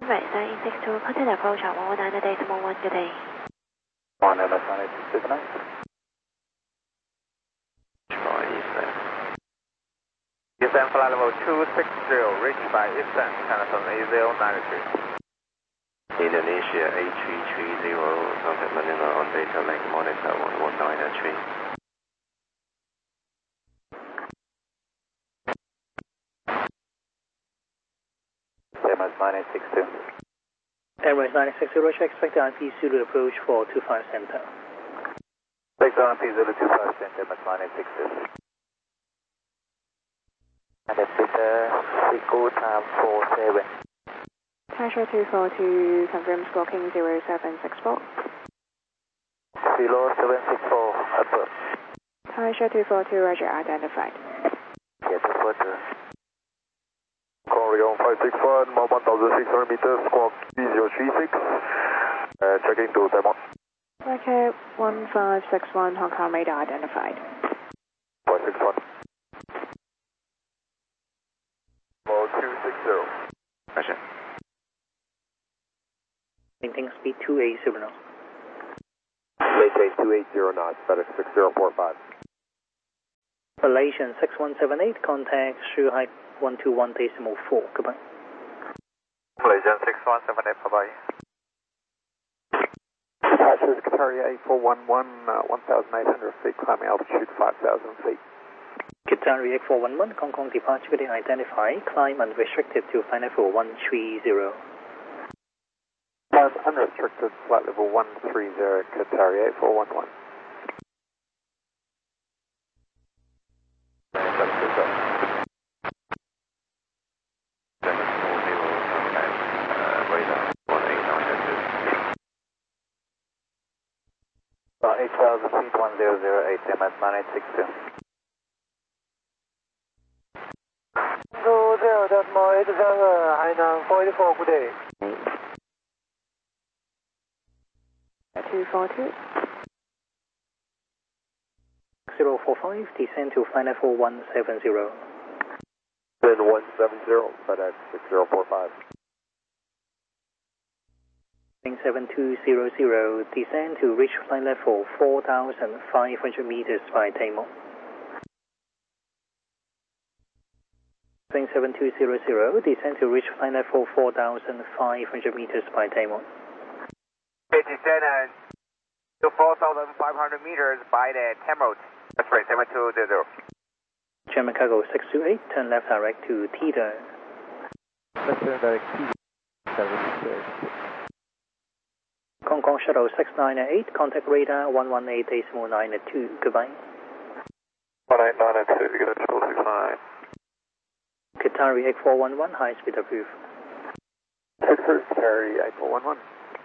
Right, 962, contact approach at 119 a day to 11, good day. 1 MS 969. Eastern flight level 260, reached by Eastern, Canton A093. Indonesia A330, contact Manila on data link monitor 119 MS 962. Airways 960, Roger, expect the IP Zulu approach for 25 center. Take on IP Zulu 25 center, MS 962. And then Sequel time 47. Tasha 242, confirm squawking 0764. 0764, above. Tasha 242, Roger, identified. Yeah, 242. Korea 1561, 1600 meters, squawk 3036, checking to Taiwan. Okay, 1561, Hong Kong radar identified. 561. 260. Roger. Maintain speed 280 knots. Maintain 280 knots, FedEx 6045. Malaysian 6178, contact Shanghai 121.4, goodbye. Malaysian 6178, bye-bye. Departure Qatar A411, 1,800 feet, climbing altitude 5,000 feet. Qatar A411, Hong Kong departure identified, climb unrestricted to flight level 130. Unrestricted flight level 130, Qatar A411. About 8,000 feet, 1008, MS 962. 20.832, Hainan 484, good day. 242. 045, descend to flight level 170. Then 170, FedEx 6045. 7200, descend to reach flight level 4,500 meters by Tamil. 7200, descend to reach flight level 4,500 meters by Tamil. Descend to 4,500 meters by the Tamil. That's right, 7200. German cargo 628, turn left direct to Tita. Left turn direct to Tita. Hong Kong Shuttle 698, contact radar 118.92, goodbye. 18992, get a shuttle 69. Qatari 8411, high speed approved. 630, 8411.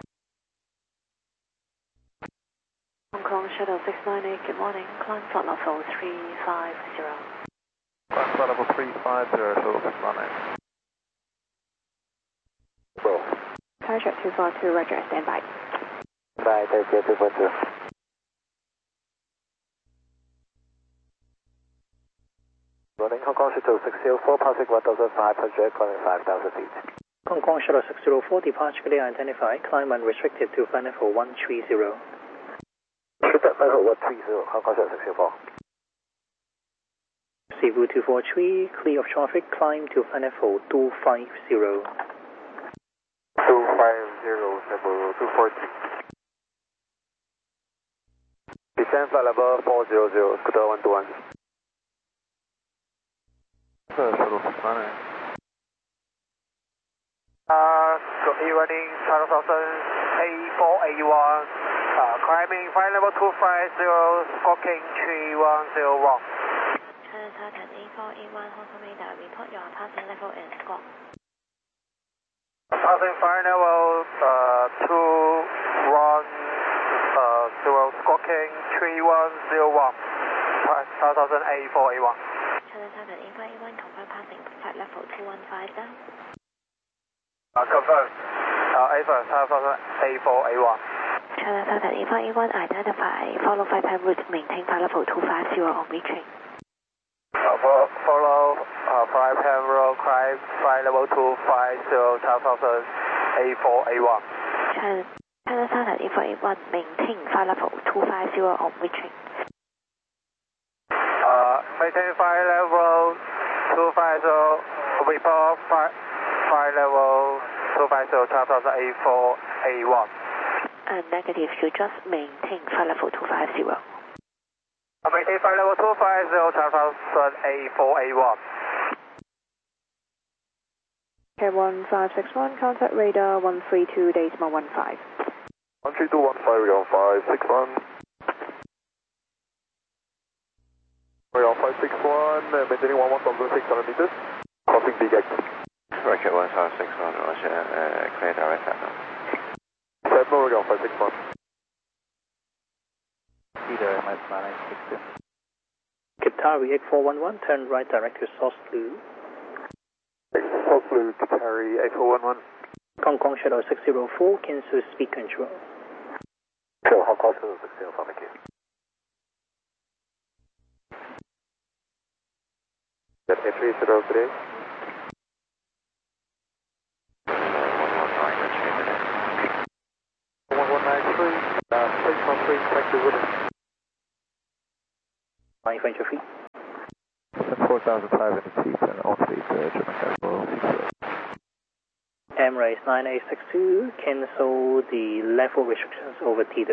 Hong Kong Shuttle 698, good morning. Climb flight level 350. Climb flight level 350, shuttle 698. Well. Tasha 242, Roger, stand by. Bye, take care, 242. Running Hong Kong Shuttle 604, passing 1,500, climbing 5,000 feet. Hong Kong Shuttle 604, departure identified, climb unrestricted to flight level 130. Shuttle level 130, Hong Kong Shuttle 604. Cebu 243, clear of traffic, climb to flight level 250. 250, Cebu 243. Descend flight level 400, Scooter 121. Shuttle 698. Good evening, 12,000 A481, climbing flight level 250, squawking 3101. China Titan A481, Hong Kong radar, report your passing level and squawk. Passing flight level 210, squawking 3101, 12,000 A481. China Titan A481, confirm passing flight level 215 down. Confirm. A4, 12,000 A481. China Titan A481, identify, follow flight time route, maintain flight level 250 on reaching. Follow 5 Pembroke, climb flight level 250, Charles A4A1. China Southern A4A1, maintain flight level 250 on reaching. Maintain flight level 250, report flight level 250, Charles A4A1. Negative, you just maintain flight level 250. Maintain flight level 250, Charles A4A1. Air 1561, contact radar 132.15. 13215, radar 561. Radar 561, maintaining 11,600 meters. Crossing BGAC. Rocket 1561, Roger, clear direct now. Sedno, radar 561. Peter, MS 962. Qatari 8411, turn right direct to South Blue. South Blue, Qatari 8411. Hong Kong Shadow 604, cancel speed control. Sure, Hong Kong Shadow 604, thank you. That entry is zero today. 1193, 613, thank you, good. 500 feet. 4,500 feet and on feet, German Cargo 68. Emirates 9862, cancel the level restrictions over Tida.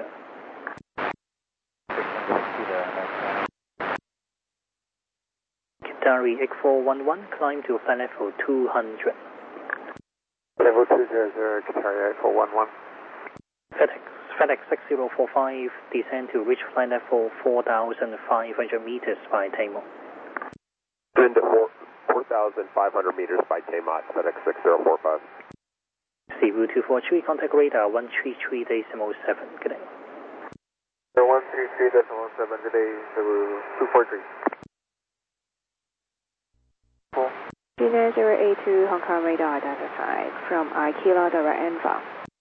Qatari 8411, climb to flight level 200. Level 200, Qatari 8411. FedEx 6045, descend to reach flight level 4,500 meters by Tamil. Descend to 4,500 meters by Tamot, FedEx 6045. Cebu 243, contact radar 133.7, good day. 133.7 today, Cebu 243. Junior 082, Hong Kong radar identified from Aikila direct inbound.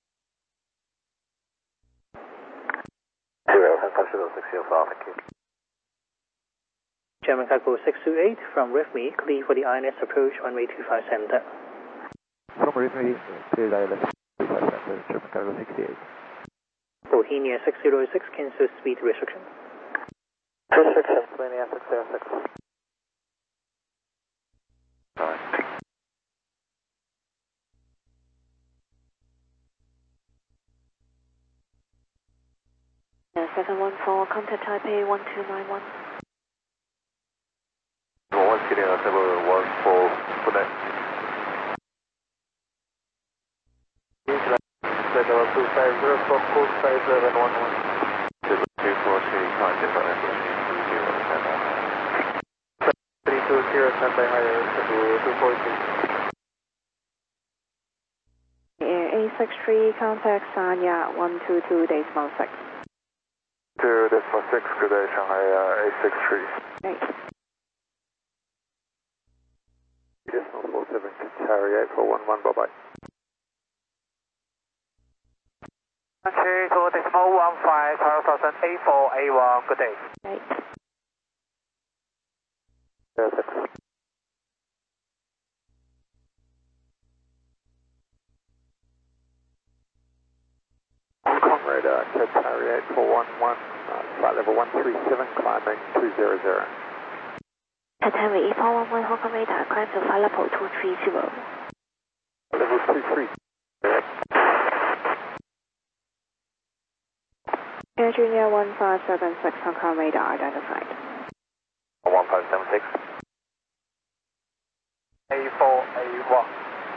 0, Hong Kong Shadow 605, thank you. German Cargo 628, from RIFME, clear for the INS approach runway 25 center. From RIFME, clear ILS 25 center, German Cargo 68. Bohemia 606, cancel speed restriction. Restriction, Bohemia 606. Alright. Yeah, 714, contact Taipei 1291. Once getting a level 14, good night. Level 250, stop code 5711. 243, climb to flight level 320, 320, stand by higher, Cebu 243. Air 863, contact Sanya 122.6. 2.6, good day, Shanghai 863. Right. Decimal 47, Qatari 8411, bye-bye. Entry to decimal 15, Charles A4A1, good day. Right. Yes, Hong Kong radar, Qatari 8411, flight level 137, climbing 200. Qatari 8411, Hong Kong radar, climb to flight level 230. Level 23. Air Junior 1576, Hong Kong radar identified. 1576. A4A1.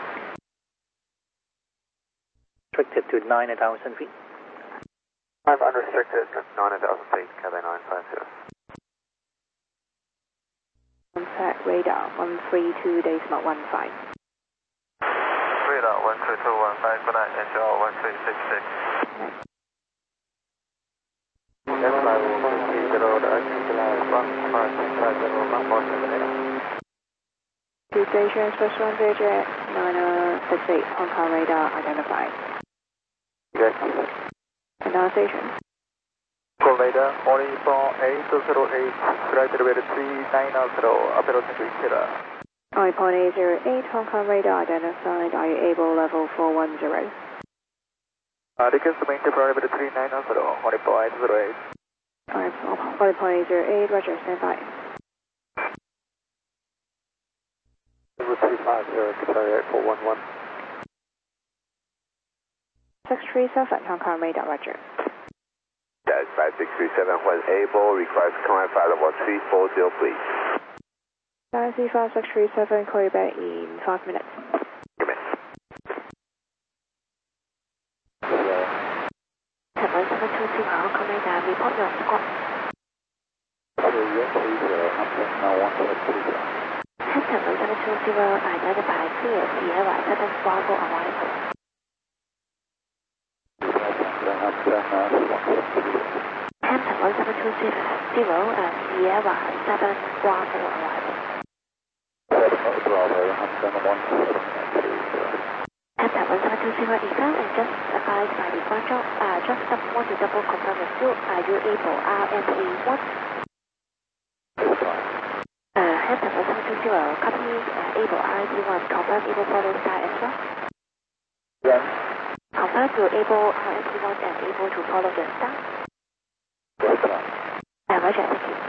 Restricted to 9,000 feet. I'm unrestricted, 9,000 feet, cabin 950. Contact radar 132.15. Radar 13215, good night, enjoy 1366. Yes, I will proceed the road at July 1, Two stations, first one Vietjet 9068, Hong Kong radar identified. Yes. Another station. Call radar, morning from 808, flight level 390, approaching to Ikeda. I.808 Hong Kong radar identified. Are you able level 410? Request to maintain parameter 3990, 1.808. 1.808, roger, stand by. 350, Qatar 8411. 637 Hong Kong radar, roger. Dash 5637, when able, request climb flight level 340, please. Galaxy 5637, call you back in 5 minutes. Hampton 720 Hong Kong radar, report your squawk. Hampton 720, identify clear Sierra 7 Bravo arrival. Hampton 1720, Sierra 7 Bravo arrival. Hampton 1720, ECO and just advised by departure. Just want to double confirm with you. Are you able RMA1? Hampton 1720, copy able RMA1, confirm able follow sky as well? Yes. Confirm you're able RMA1 and able to follow the star? Roger, thank you.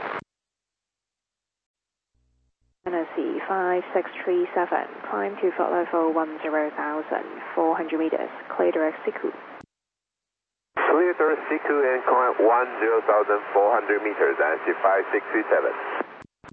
Tennessee 5637, climb to flight level 10,400 meters, clear direct Siku. Clear direct Siku and climb 10,400 meters, and 5637.